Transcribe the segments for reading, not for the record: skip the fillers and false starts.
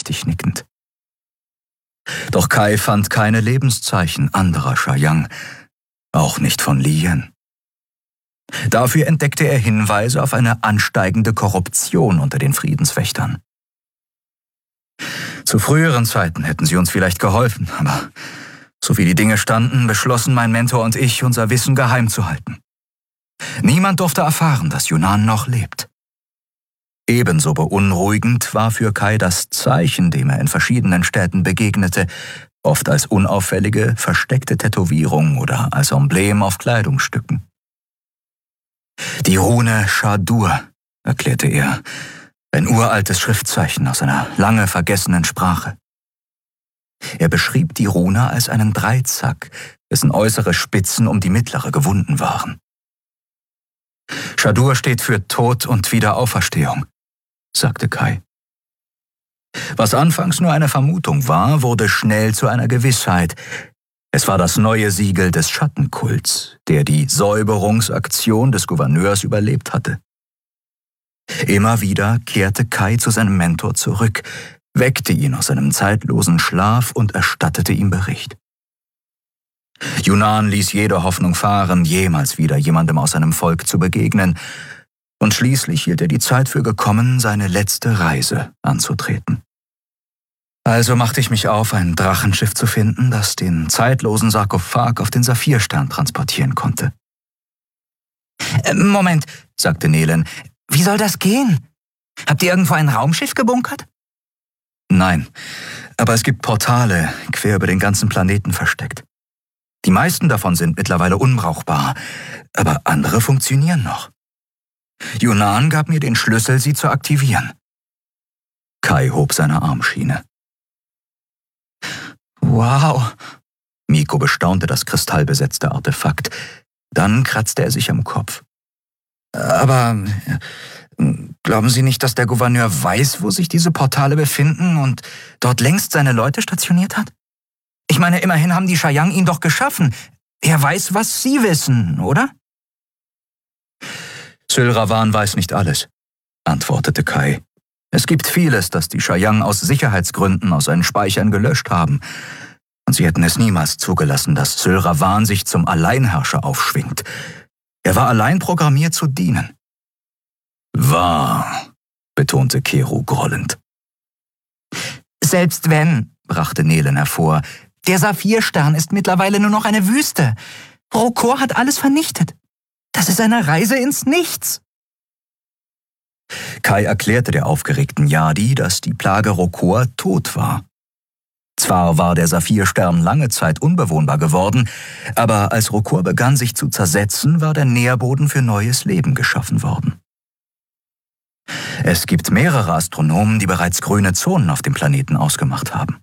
andächtig nickend. Doch Kai fand keine Lebenszeichen anderer Shayang, auch nicht von Lien. Dafür entdeckte er Hinweise auf eine ansteigende Korruption unter den Friedenswächtern. Zu früheren Zeiten hätten sie uns vielleicht geholfen, aber so wie die Dinge standen, beschlossen mein Mentor und ich, unser Wissen geheim zu halten. Niemand durfte erfahren, dass Yunnan noch lebt. Ebenso beunruhigend war für Kai das Zeichen, dem er in verschiedenen Städten begegnete, oft als unauffällige, versteckte Tätowierung oder als Emblem auf Kleidungsstücken. Die Rune Shadur, erklärte er, ein uraltes Schriftzeichen aus einer lange vergessenen Sprache. Er beschrieb die Rune als einen Dreizack, dessen äußere Spitzen um die mittlere gewunden waren. Shadur steht für Tod und Wiederauferstehung, sagte Kai. Was anfangs nur eine Vermutung war, wurde schnell zu einer Gewissheit. Es war das neue Siegel des Schattenkults, der die Säuberungsaktion des Gouverneurs überlebt hatte. Immer wieder kehrte Kai zu seinem Mentor zurück, weckte ihn aus seinem zeitlosen Schlaf und erstattete ihm Bericht. Yunnan ließ jede Hoffnung fahren, jemals wieder jemandem aus seinem Volk zu begegnen, und schließlich hielt er die Zeit für gekommen, seine letzte Reise anzutreten. Also machte ich mich auf, ein Drachenschiff zu finden, das den zeitlosen Sarkophag auf den Saphirstern transportieren konnte. Moment, sagte Nelen, wie soll das gehen? Habt ihr irgendwo ein Raumschiff gebunkert? Nein, aber es gibt Portale quer über den ganzen Planeten versteckt. Die meisten davon sind mittlerweile unbrauchbar, aber andere funktionieren noch. Yunnan gab mir den Schlüssel, sie zu aktivieren. Kai hob seine Armschiene. Wow! Miko bestaunte das kristallbesetzte Artefakt. Dann kratzte er sich am Kopf. Aber glauben Sie nicht, dass der Gouverneur weiß, wo sich diese Portale befinden und dort längst seine Leute stationiert hat? Ich meine, immerhin haben die Shayang ihn doch geschaffen. Er weiß, was Sie wissen, oder? Syl Ravan weiß nicht alles, antwortete Kai. Es gibt vieles, das die Shayang aus Sicherheitsgründen aus seinen Speichern gelöscht haben. Und sie hätten es niemals zugelassen, dass Syl Ravan sich zum Alleinherrscher aufschwingt. Er war allein programmiert zu dienen. Wahr, betonte Keru grollend. Selbst wenn, brachte Nelen hervor, der Saphirstern ist mittlerweile nur noch eine Wüste. Rokor hat alles vernichtet. Das ist eine Reise ins Nichts. Kai erklärte der aufgeregten Yadi, dass die Plage Rokor tot war. Zwar war der Saphirstern lange Zeit unbewohnbar geworden, aber als Rokor begann sich zu zersetzen, war der Nährboden für neues Leben geschaffen worden. Es gibt mehrere Astronomen, die bereits grüne Zonen auf dem Planeten ausgemacht haben.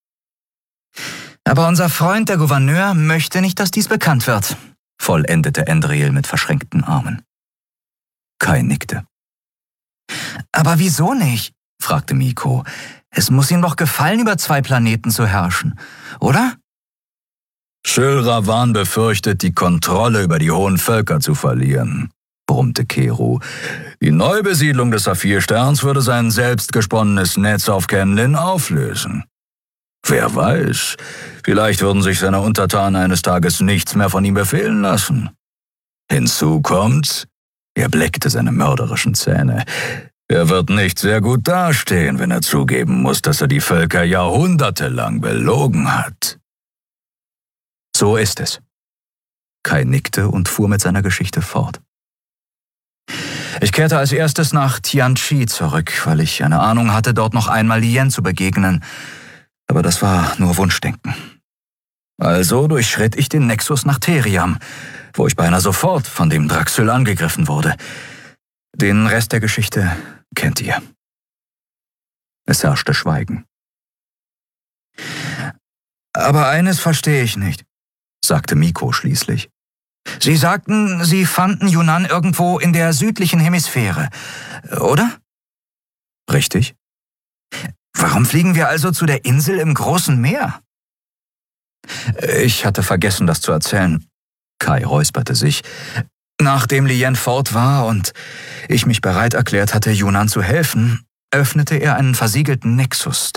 Aber unser Freund, der Gouverneur, möchte nicht, dass dies bekannt wird, vollendete Endril mit verschränkten Armen. Kai nickte. Aber wieso nicht? Fragte Miko. Es muss ihm doch gefallen, über 2 Planeten zu herrschen, oder? Syl Ravan befürchtet, die Kontrolle über die hohen Völker zu verlieren, brummte Keru. Die Neubesiedlung des Saphirsterns würde sein selbstgesponnenes Netz auf Kenlin auflösen. Wer weiß, vielleicht würden sich seine Untertanen eines Tages nichts mehr von ihm befehlen lassen. Hinzu kommt, er blickte seine mörderischen Zähne, er wird nicht sehr gut dastehen, wenn er zugeben muss, dass er die Völker jahrhundertelang belogen hat. So ist es. Kai nickte und fuhr mit seiner Geschichte fort. Ich kehrte als erstes nach Tianchi zurück, weil ich eine Ahnung hatte, dort noch einmal Lien zu begegnen. Aber das war nur Wunschdenken. Also durchschritt ich den Nexus nach Theriam, wo ich beinahe sofort von dem Draxyl angegriffen wurde. Den Rest der Geschichte kennt ihr. Es herrschte Schweigen. Aber eines verstehe ich nicht, sagte Miko schließlich. Sie sagten, Sie fanden Yunnan irgendwo in der südlichen Hemisphäre, oder? Richtig. Warum fliegen wir also zu der Insel im großen Meer? Ich hatte vergessen, das zu erzählen. Kai räusperte sich. Nachdem Lien fort war und ich mich bereit erklärt hatte, Yunnan zu helfen, öffnete er einen versiegelten Nexus,